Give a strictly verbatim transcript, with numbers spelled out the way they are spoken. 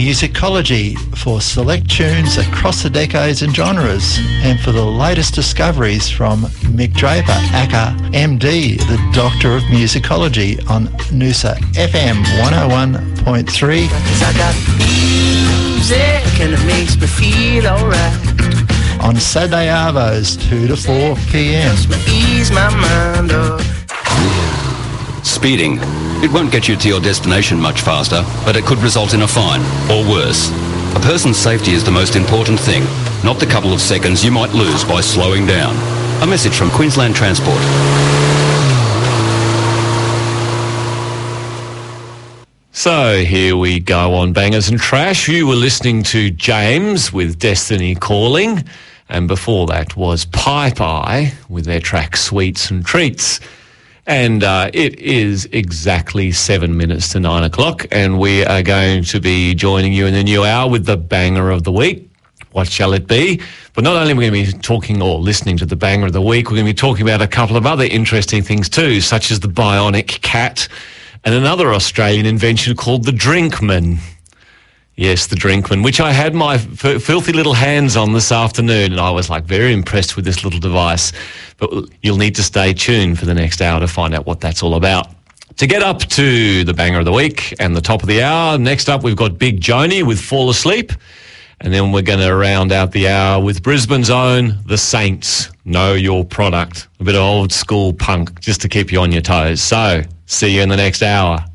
Musicology for select tunes across the decades and genres, and for the latest discoveries from Mick Draper, aka M D, the Doctor of Musicology, on Noosa F M one oh one point three. Cause I got music and it makes me feel alright. On Saturday Arvos, two to four p.m. Ease my mind up. Speeding. It won't get you to your destination much faster, but it could result in a fine, or worse. A person's safety is the most important thing, not the couple of seconds you might lose by slowing down. A message from Queensland Transport. So here we go on Bangers and Trash. You were listening to James with Destiny Calling, and before that was Pipe Eye with their track Sweets and Treats. And uh, it is exactly seven minutes to nine o'clock, and we are going to be joining you in the new hour with the banger of the week. What shall it be? But not only are we going to be talking or listening to the banger of the week, we're going to be talking about a couple of other interesting things too, such as the bionic cat and another Australian invention called the Drinkman. Yes, the Drinkman, which I had my f- filthy little hands on this afternoon, and I was like very impressed with this little device. But you'll need to stay tuned for the next hour to find out what that's all about. To get up to the banger of the week and the top of the hour, next up we've got Big Joni with Fall Asleep. And then we're going to round out the hour with Brisbane's own The Saints, Know Your Product. A bit of old school punk just to keep you on your toes. So, see you in the next hour.